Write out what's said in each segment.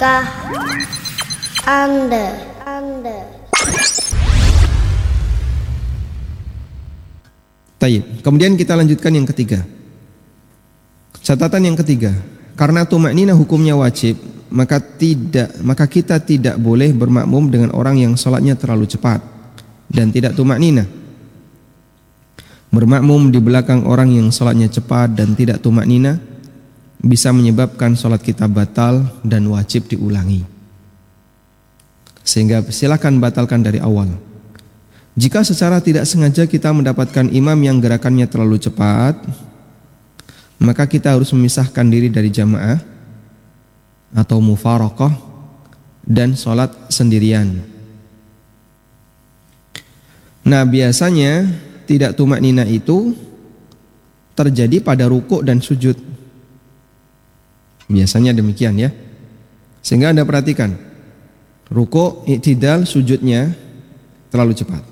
Kah Anda? Taib. Kemudian kita lanjutkan yang ketiga. Catatan yang ketiga, karena tumakninah hukumnya wajib, maka kita tidak boleh bermakmum dengan orang yang sholatnya terlalu cepat dan tidak tumakninah. Bermakmum di belakang orang yang sholatnya cepat dan tidak tumakninah bisa menyebabkan sholat kita batal dan wajib diulangi. Sehingga silakan batalkan dari awal. Jika secara tidak sengaja kita mendapatkan imam yang gerakannya terlalu cepat, maka kita harus memisahkan diri dari jamaah atau mufaraqah dan sholat sendirian. Nah, biasanya tidak tumakninah itu terjadi pada rukuk dan sujud. Biasanya demikian ya. Sehingga Anda perhatikan, rukuk, i'tidal, sujudnya terlalu cepat.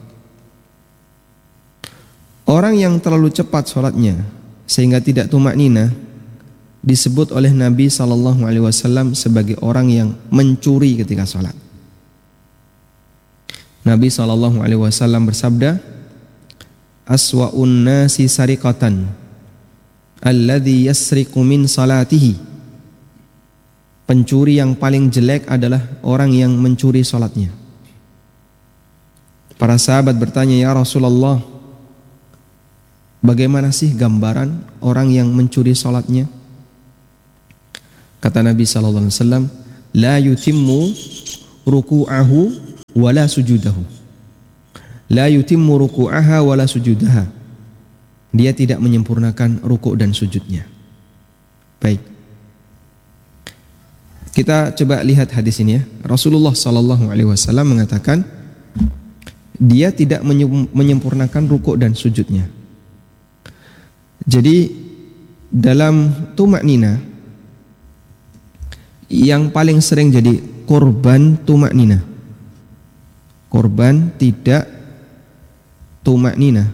Orang yang terlalu cepat sholatnya sehingga tidak tumakninah disebut oleh Nabi SAW sebagai orang yang mencuri ketika sholat. Nabi SAW bersabda, aswa'un nasi sariqatan alladhi yasriqu min salatihi. Pencuri yang paling jelek adalah orang yang mencuri sholatnya. Para sahabat bertanya, ya Rasulullah, bagaimana sih gambaran orang yang mencuri sholatnya? Kata Nabi SAW, la yutimmu ruku'ahu wala sujudahu. La yutimmu ruku'aha wala sujudaha. Dia tidak menyempurnakan rukuk dan sujudnya. Baik, kita coba lihat hadis ini ya. Rasulullah SAW mengatakan dia tidak menyempurnakan rukuk dan sujudnya. Jadi dalam tumakninah yang paling sering jadi korban tumakninah, korban tidak tumakninah.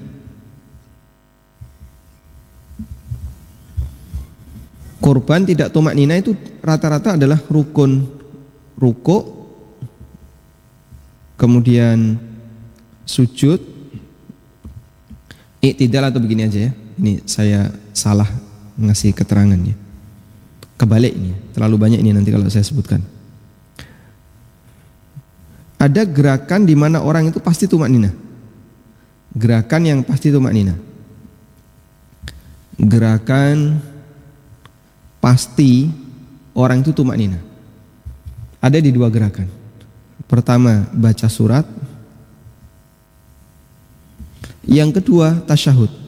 Korban tidak tumakninah itu rata-rata adalah rukun rukuk, kemudian sujud, i'tidal atau begini aja ya. Ini saya salah ngasih keterangannya. Kebalik ini, terlalu banyak ini nanti kalau saya sebutkan. Ada gerakan di mana orang itu pasti tumakninah. Gerakan yang pasti tumakninah. Gerakan pasti orang itu tumakninah. Ada di dua gerakan. Pertama, baca surat. Yang kedua, tasyahud.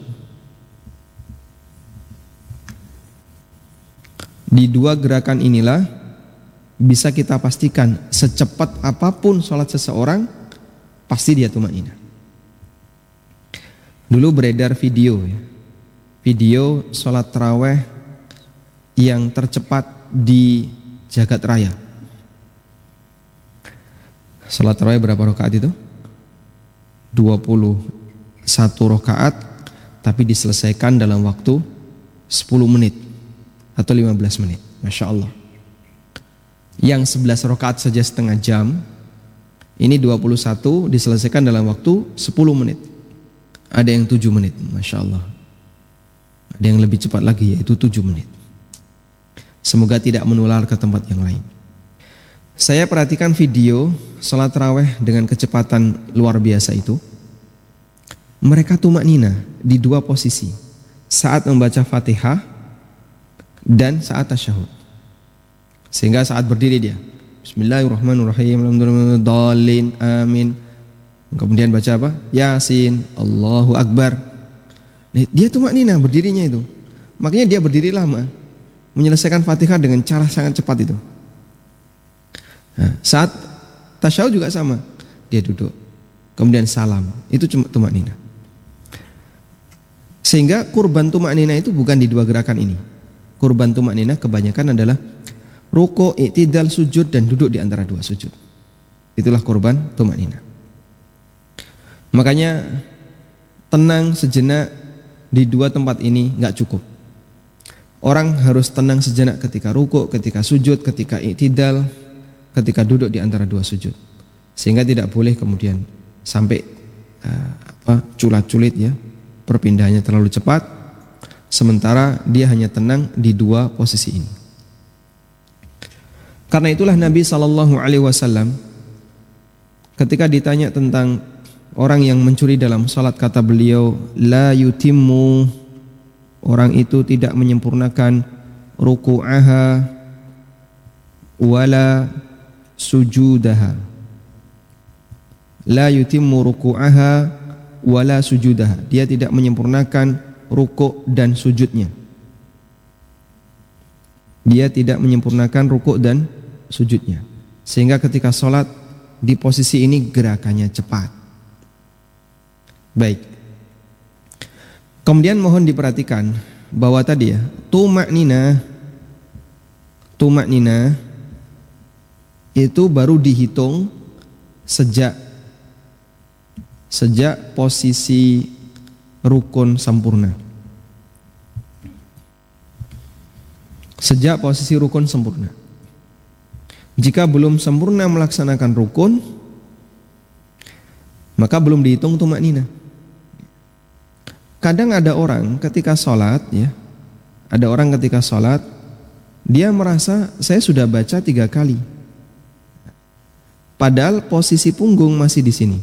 Di dua gerakan inilah bisa kita pastikan secepat apapun sholat seseorang pasti dia tumakninah. Dulu beredar video ya. Video sholat taraweh yang tercepat di jagat raya. Sholat taraweh berapa rakaat itu? 21 rakaat, tapi diselesaikan dalam waktu 10 menit atau 15 menit. Masya Allah. Yang 11 rakaat saja setengah jam, ini 21 diselesaikan dalam waktu 10 menit. Ada yang 7 menit. Masya Allah. Ada yang lebih cepat lagi, yaitu 7 menit. Semoga tidak menular ke tempat yang lain. Saya perhatikan video salat tarawih dengan kecepatan luar biasa itu. Mereka tumakninah di dua posisi, saat membaca Fatihah dan saat tasyahud. Sehingga saat berdiri dia Bismillahirrahmanirrahim, alhamdulillah, amin. Kemudian baca apa? Yasin, Allahu Akbar. Dia tumakninah berdirinya itu. Makanya dia berdiri lama, menyelesaikan Fatihah dengan cara sangat cepat itu. Nah, saat tasyahud juga sama. Dia duduk, kemudian salam. Itu cuma tumakninah. Sehingga kurban tumakninah itu bukan di dua gerakan ini. Kurban tumakninah kebanyakan adalah ruku', i'tidal, sujud, dan duduk di antara dua sujud. Itulah kurban tumakninah. Makanya tenang sejenak di dua tempat ini nggak cukup. Orang harus tenang sejenak ketika ruku', ketika sujud, ketika i'tidal, ketika duduk di antara dua sujud. Sehingga tidak boleh kemudian sampai culat-culit ya, perpindahannya terlalu cepat, sementara dia hanya tenang di dua posisi ini. Karena itulah Nabi SAW ketika ditanya tentang orang yang mencuri dalam salat, kata beliau, la yutimmu, orang itu tidak menyempurnakan ruku'aha wala sujudaha. La yutimmu ruku'aha wala sujudaha. Dia tidak menyempurnakan rukuk dan sujudnya. Dia tidak menyempurnakan rukuk dan sujudnya. Sehingga ketika sholat di posisi ini gerakannya cepat. Baik. Kemudian mohon diperhatikan bahwa tadi ya, tumaknina itu baru dihitung sejak posisi rukun sempurna. Sejak posisi rukun sempurna. Jika belum sempurna melaksanakan rukun, maka belum dihitung tumaknina. Kadang ada orang ketika sholat ya, dia merasa saya sudah baca 3 kali, padahal posisi punggung masih di sini.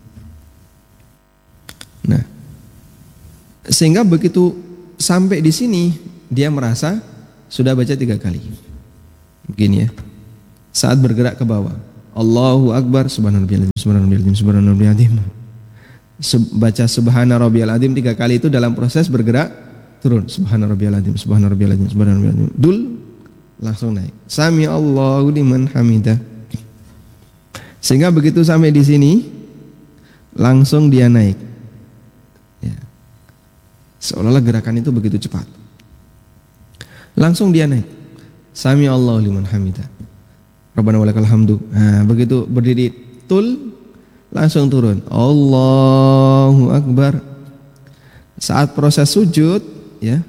Nah, sehingga begitu sampai di sini dia merasa sudah baca 3 kali. Begini ya, saat bergerak ke bawah, Allahu Akbar, subhanallahil azim. Baca subhana rabbiyal azim 3 kali itu dalam proses bergerak turun, subhana rabbiyal azim, dul langsung naik, sami Allahu liman hamidah. Sehingga begitu sampai di sini langsung dia naik ya. Seolah-olah gerakan itu begitu cepat, langsung dia naik, sami Allahu liman hamidah, rabbana walakal hamdu. Nah, begitu berdiri tul langsung turun, Allahu Akbar. Saat proses sujud ya,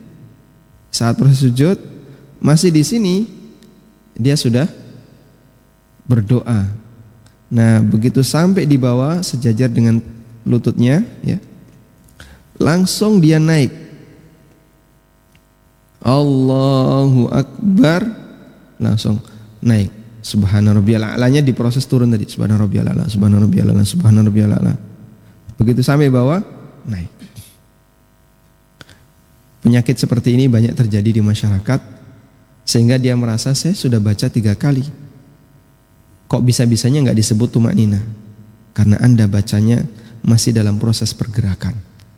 masih di sini dia sudah berdoa. Nah, begitu sampai di bawah sejajar dengan lututnya ya, langsung dia naik, Allahu Akbar, langsung naik. Subhana rabbiyal a'lanya diproses turun tadi, subhana rabbiyal a'la, subhana rabbiyal a'la, subhana rabbiyal a'la. Begitu sampai bawah naik. Penyakit seperti ini banyak terjadi di masyarakat, sehingga dia merasa saya sudah baca 3 kali. Kok bisa-bisanya nggak disebut tumaknina? Karena Anda bacanya masih dalam proses pergerakan.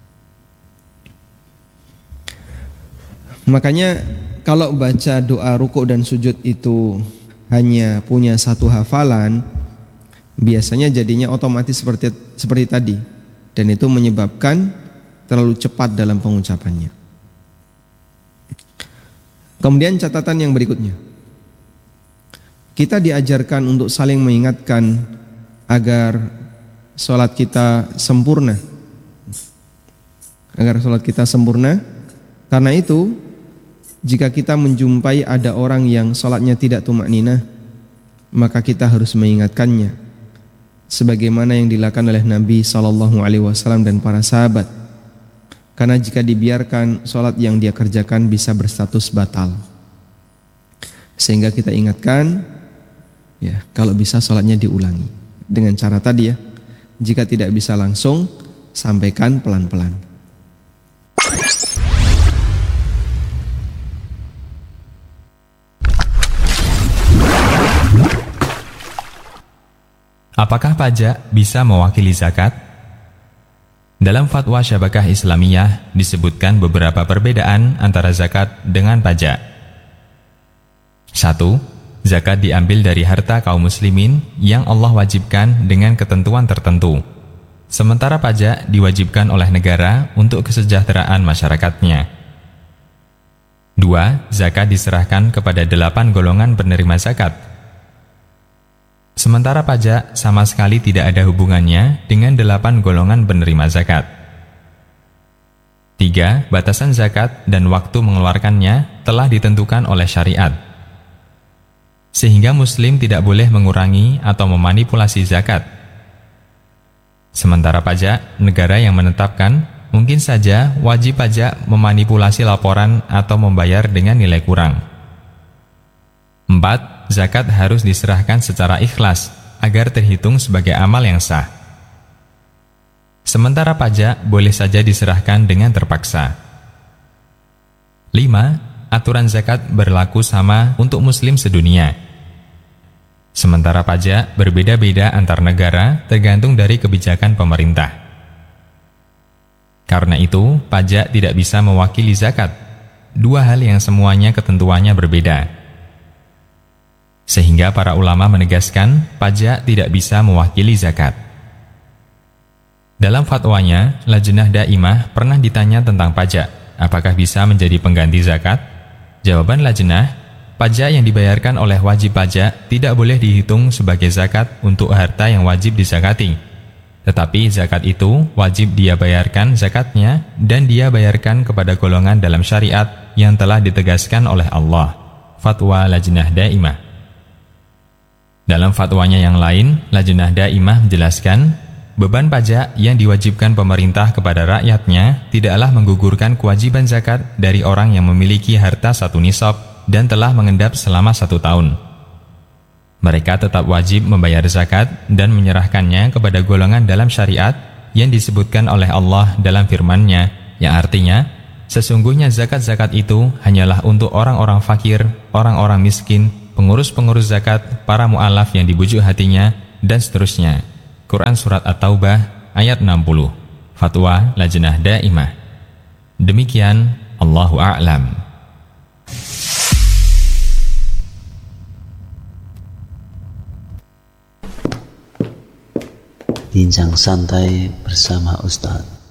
Makanya kalau baca doa rukuk dan sujud itu hanya punya 1 hafalan, biasanya jadinya otomatis seperti tadi, dan itu menyebabkan terlalu cepat dalam pengucapannya. Kemudian catatan yang berikutnya, kita diajarkan untuk saling mengingatkan agar sholat kita sempurna. Karena itu, jika kita menjumpai ada orang yang sholatnya tidak tumakninah, maka kita harus mengingatkannya, sebagaimana yang dilakukan oleh Nabi SAW dan para sahabat. Karena jika dibiarkan, sholat yang dia kerjakan bisa berstatus batal. Sehingga kita ingatkan, ya, kalau bisa sholatnya diulangi dengan cara tadi ya. Jika tidak bisa langsung, sampaikan pelan-pelan. Apakah pajak bisa mewakili zakat? Dalam fatwa Syabakah Islamiyah disebutkan beberapa perbedaan antara zakat dengan pajak. 1. Zakat diambil dari harta kaum muslimin yang Allah wajibkan dengan ketentuan tertentu. Sementara pajak diwajibkan oleh negara untuk kesejahteraan masyarakatnya. 2. Zakat diserahkan kepada 8 golongan penerima zakat. Sementara pajak sama sekali tidak ada hubungannya dengan 8 golongan penerima zakat. 3. Batasan zakat dan waktu mengeluarkannya telah ditentukan oleh syariat. sehingga muslim tidak boleh mengurangi atau memanipulasi zakat. Sementara pajak, negara yang menetapkan mungkin saja wajib pajak memanipulasi laporan atau membayar dengan nilai kurang. 4. Zakat harus diserahkan secara ikhlas agar terhitung sebagai amal yang sah. Sementara pajak boleh saja diserahkan dengan terpaksa. 5. Aturan zakat berlaku sama untuk muslim sedunia. Sementara pajak berbeda-beda antar negara tergantung dari kebijakan pemerintah. Karena itu, pajak tidak bisa mewakili zakat. Dua hal yang semuanya ketentuannya berbeda. Sehingga para ulama menegaskan pajak tidak bisa mewakili zakat. Dalam fatwanya, Lajnah Daimah pernah ditanya tentang pajak, apakah bisa menjadi pengganti zakat? Jawaban Lajnah, pajak yang dibayarkan oleh wajib pajak tidak boleh dihitung sebagai zakat untuk harta yang wajib disakati. Tetapi zakat itu wajib dia bayarkan zakatnya dan dia bayarkan kepada golongan dalam syariat yang telah ditegaskan oleh Allah. Fatwa Lajnah Daimah. Dalam fatwanya yang lain, Lajnah Daimah menjelaskan, beban pajak yang diwajibkan pemerintah kepada rakyatnya tidaklah menggugurkan kewajiban zakat dari orang yang memiliki harta 1 nisab dan telah mengendap selama 1 tahun. Mereka tetap wajib membayar zakat dan menyerahkannya kepada golongan dalam syariat yang disebutkan oleh Allah dalam firman-Nya, yang artinya, sesungguhnya zakat-zakat itu hanyalah untuk orang-orang fakir, orang-orang miskin, pengurus-pengurus zakat, para mu'alaf yang dibujuk hatinya, dan seterusnya. Quran Surat At-Taubah ayat 60. Fatwa Lajnah Daimah. Demikian, Allahu A'lam. Bincang santai bersama Ustadz.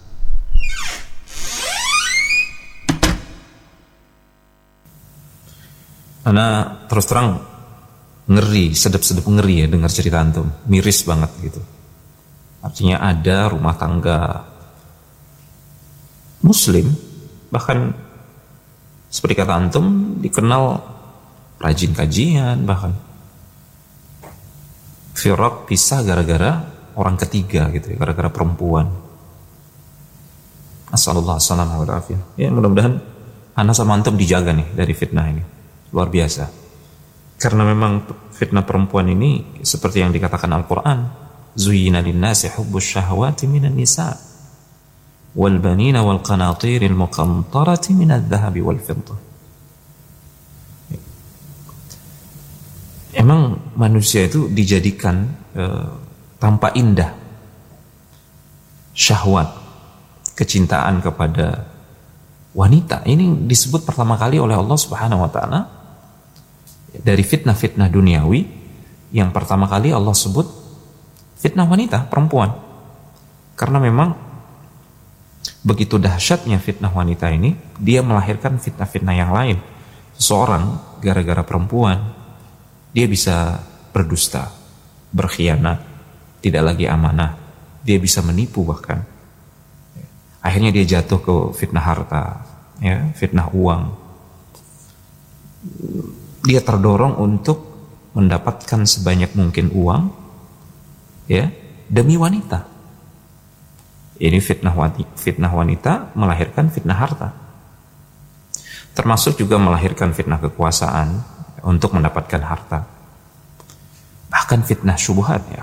Karena terus terang ngeri, sedep-sedep ngeri ya dengar cerita antum, miris banget gitu. Artinya ada rumah tangga muslim, bahkan seperti kata antum dikenal rajin kajian, bahkan firak pisah gara-gara orang ketiga gitu ya, gara-gara perempuan. Assalamualaikum warahmatullahi wabarakatuh. Ya mudah-mudahan ana sama antum dijaga nih dari fitnah ini. Luar biasa. Karena memang fitnah perempuan ini seperti yang dikatakan Al-Quran, zuyyina linnasi hubbus syahwati minan nisa wal banina wal qanatiril muqantarati minadh dhahabi wal fiddah. Emang manusia itu dijadikan tampak indah syahwat, kecintaan kepada wanita. Ini disebut pertama kali oleh Allah Subhanahu wa taala dari fitnah-fitnah duniawi. Yang pertama kali Allah sebut fitnah wanita, perempuan. Karena memang begitu dahsyatnya fitnah wanita ini, dia melahirkan fitnah-fitnah yang lain. Seseorang gara-gara perempuan, dia bisa berdusta, berkhianat, tidak lagi amanah, dia bisa menipu bahkan. Akhirnya dia jatuh ke fitnah harta, ya, fitnah uang. Dia terdorong untuk mendapatkan sebanyak mungkin uang, ya, demi wanita. Ini fitnah wanita melahirkan fitnah harta. Termasuk juga melahirkan fitnah kekuasaan untuk mendapatkan harta. Bahkan fitnah syubhat, ya.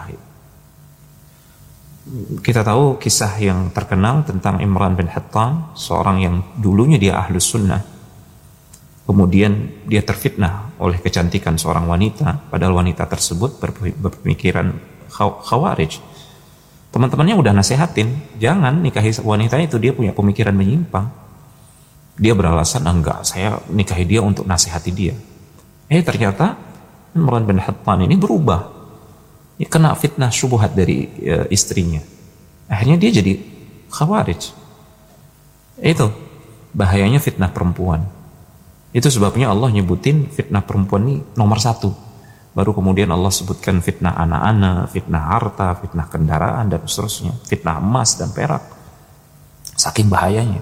Kita tahu kisah yang terkenal tentang Imran bin Hittan, seorang yang dulunya dia ahlus sunnah. Kemudian dia terfitnah oleh kecantikan seorang wanita, padahal wanita tersebut berpemikiran khawarij. Teman-temannya udah nasehatin, jangan nikahi wanita itu, dia punya pemikiran menyimpang. Dia beralasan, enggak, saya nikahi dia untuk nasihati dia. Ternyata Imran bin Hittan ini berubah. Dia kena fitnah syubhat dari istrinya. Akhirnya dia jadi khawarij. Itu bahayanya fitnah perempuan. Itu sebabnya Allah nyebutin fitnah perempuan ini nomor 1. Baru kemudian Allah sebutkan fitnah anak-anak, fitnah harta, fitnah kendaraan, dan seterusnya. Fitnah emas dan perak. Saking bahayanya.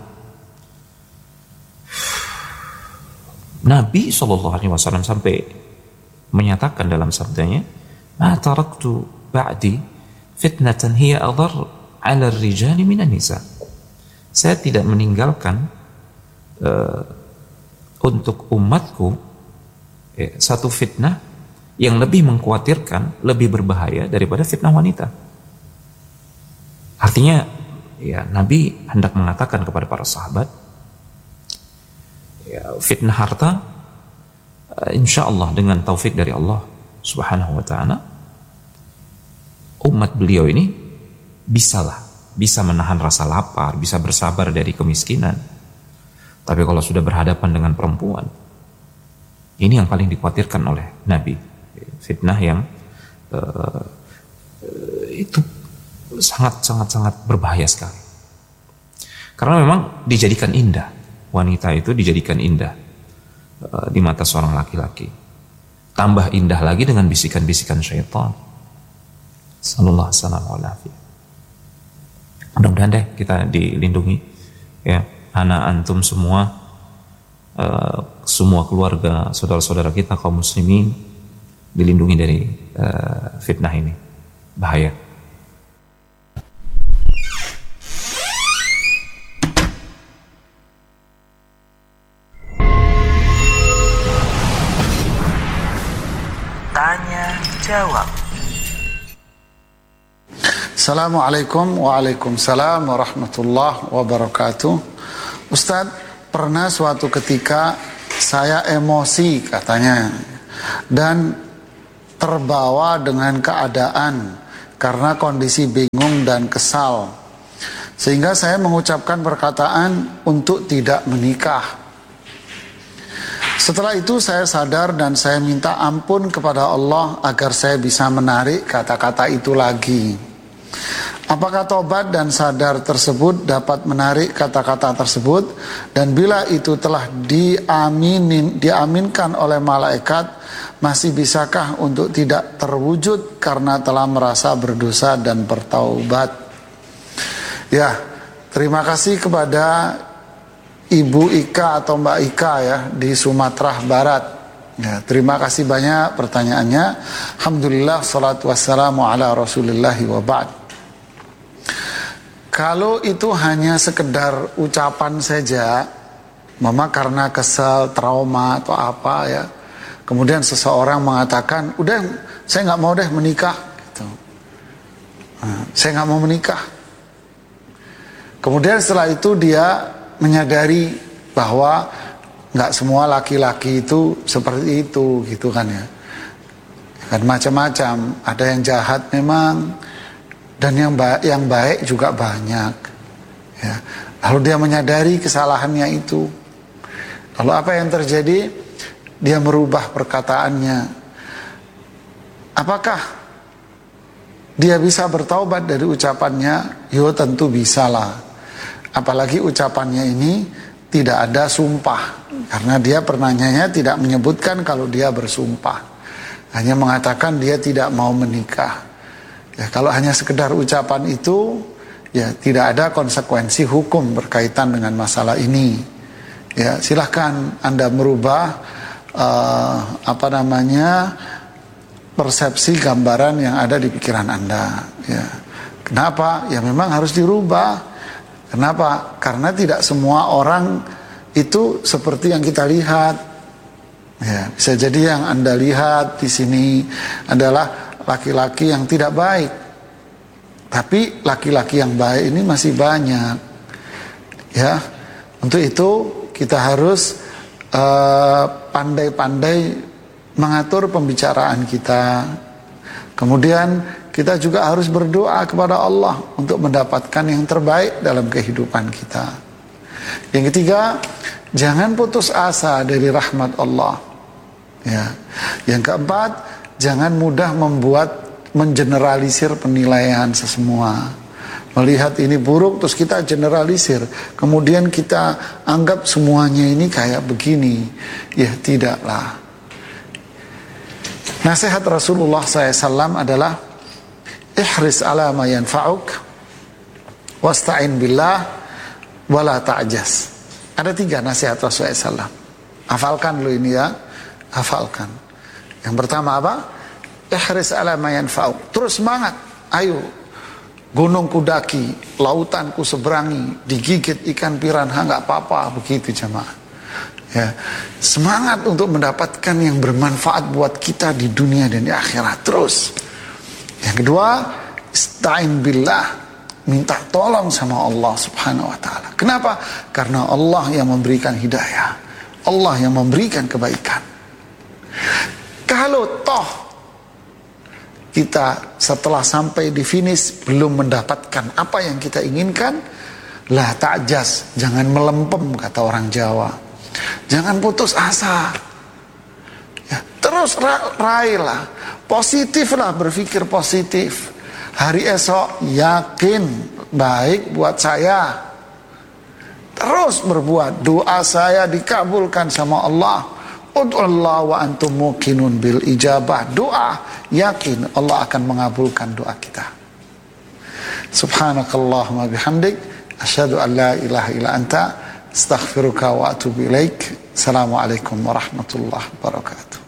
Nabi SAW sampai menyatakan dalam sabdanya, "Ma taraktu ba'di fitnatan hiya adhar 'ala ar-rijali minan nisa." Saya tidak meninggalkan untuk umatku satu fitnah yang lebih mengkhawatirkan, lebih berbahaya daripada fitnah wanita. Artinya, ya, Nabi hendak mengatakan kepada para sahabat, ya, fitnah harta, insya Allah dengan taufik dari Allah Subhanahu wa Ta'ala, umat beliau ini bisa menahan rasa lapar, bisa bersabar dari kemiskinan. Tapi kalau sudah berhadapan dengan perempuan, ini yang paling dikhawatirkan oleh Nabi. Fitnah yang itu sangat berbahaya sekali. Karena memang dijadikan indah, wanita itu dijadikan indah di mata seorang laki-laki. Tambah indah lagi dengan bisikan-bisikan syaitan. Sallallahu alaihi wasallam. Mudah-mudahan deh kita dilindungi, ya, anak antum semua, semua keluarga, saudara-saudara kita kaum muslimin dilindungi dari fitnah ini, bahaya. Tanya jawab. Assalamualaikum waalaikumsalam warahmatullahi wabarakatuh. Ustadz, pernah suatu ketika saya emosi katanya dan terbawa dengan keadaan karena kondisi bingung dan kesal, sehingga saya mengucapkan perkataan untuk tidak menikah. Setelah itu saya sadar dan saya minta ampun kepada Allah agar saya bisa menarik kata-kata itu lagi. Apakah tobat dan sadar tersebut dapat menarik kata-kata tersebut? Dan bila itu telah diaminkan oleh malaikat, masih bisakah untuk tidak terwujud karena telah merasa berdosa dan bertaubat? Ya, terima kasih kepada Ibu Ika atau Mbak Ika ya di Sumatera Barat. Ya, terima kasih banyak pertanyaannya. Alhamdulillah, salatu wassalamu ala rasulillahi wa ba'd. Kalau itu hanya sekedar ucapan saja, mama karena kesal, trauma atau apa ya, kemudian seseorang mengatakan, udah saya nggak mau deh menikah, gitu. Saya nggak mau menikah. Kemudian setelah itu dia menyadari bahwa nggak semua laki-laki itu seperti itu, gitu kan ya. Kan macam-macam, ada yang jahat memang. Dan yang baik juga banyak, ya. Lalu dia menyadari kesalahannya itu. Lalu apa yang terjadi? Dia merubah perkataannya. Apakah dia bisa bertaubat dari ucapannya? Yo, tentu bisalah. Apalagi ucapannya ini tidak ada sumpah, karena dia pertanyaannya tidak menyebutkan kalau dia bersumpah, hanya mengatakan dia tidak mau menikah. Ya, kalau hanya sekedar ucapan itu, ya tidak ada konsekuensi hukum berkaitan dengan masalah ini. Ya, silahkan Anda merubah persepsi gambaran yang ada di pikiran Anda. Ya, kenapa? Ya memang harus dirubah. Kenapa? Karena tidak semua orang itu seperti yang kita lihat. Ya, bisa jadi yang Anda lihat di sini adalah laki-laki yang tidak baik, tapi laki-laki yang baik ini masih banyak, ya. Untuk itu kita harus pandai-pandai mengatur pembicaraan kita. Kemudian kita juga harus berdoa kepada Allah untuk mendapatkan yang terbaik dalam kehidupan kita. Yang ketiga, jangan putus asa dari rahmat Allah, ya. Yang keempat, jangan mudah mengeneralisir penilaian sesemua. Melihat ini buruk terus kita generalisir, kemudian kita anggap semuanya ini kayak begini. Ya tidaklah. Nasihat Rasulullah SAW adalah ihris ala ma yanfa'uk wasta'in billah wala ta'jas. Ada 3 nasihat Rasulullah SAW. Hafalkan lo ini ya, hafalkan. Yang pertama apa? Ihris ala ma yanfa'u. Terus semangat. Ayo. Gunung kudaki, lautan ku seberangi, digigit ikan piranha nggak apa-apa, begitu jamaah. Ya, semangat untuk mendapatkan yang bermanfaat buat kita di dunia dan di akhirat terus. Yang kedua, ista'in billah, minta tolong sama Allah Subhanahu wa taala. Kenapa? Karena Allah yang memberikan hidayah, Allah yang memberikan kebaikan. Kalau toh kita setelah sampai di finish belum mendapatkan apa yang kita inginkan, la ta'jaz, jangan melempem kata orang Jawa. Jangan putus asa. Ya, terus raihlah, positiflah, berpikir positif. Hari esok yakin baik buat saya. Terus berbuat, doa saya dikabulkan sama Allah. Ud'ullah wa antum muqinun bil ijabah. Doa, yakin Allah akan mengabulkan doa kita. Subhanakallahumma bihamdik, asyhadu an la ilaha illa anta, astaghfiruka wa atubu ilaik. Assalamualaikum warahmatullahi wabarakatuh.